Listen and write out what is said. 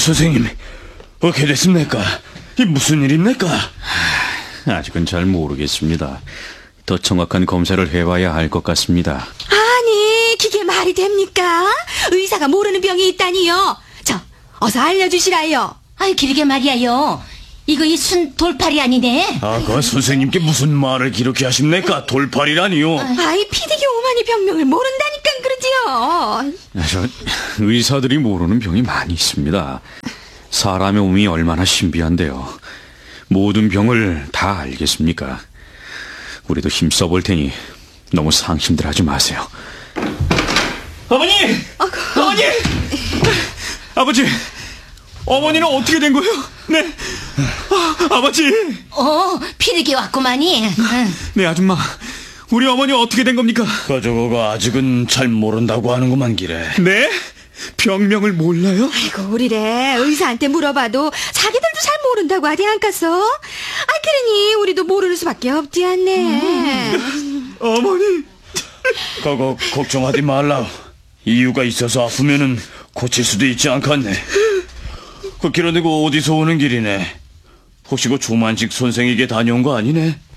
선생님, 어떻게 됐습니까? 이 무슨 일입니까? 아직은 잘 모르겠습니다. 더 정확한 검사를 해봐야 알 것 같습니다. 아니, 그게 말이 됩니까? 의사가 모르는 병이 있다니요. 어서 알려주시라요. 아이, 그러게 말이야요. 이거 이 순 돌팔이 아니네. 아까 선생님께 무슨 말을 그렇게 하십니까? 돌팔이라니요. 아이, 피디기 오만이 병명을 모른다니까 그러지요. 저 의사들이 모르는 병이 많이 있습니다. 사람의 몸이 얼마나 신비한데요. 모든 병을 다 알겠습니까? 우리도 힘써볼 테니 너무 상심들 하지 마세요. 어머니! 어머니! 아버지! 어머니는 어떻게 된 거예요? 네. 아버지! 피디기 왔구만이. 네, 아줌마. 우리 어머니 어떻게 된 겁니까? 저거가 아직은 잘 모른다고 하는구만 기래. 네? 병명을 몰라요? 아이고, 우리래 의사한테 물어봐도 자기들도 잘 모른다고 하디 않겠어? 그러니 우리도 모르는 수밖에 없지 않네. 어머니. 그거 걱정하지 말라. 이유가 있어서 아프면은 고칠 수도 있지 않겠네. 그 길어내고 어디서 오는 길이네? 혹시 그 조만식 선생에게 다녀온 거 아니네?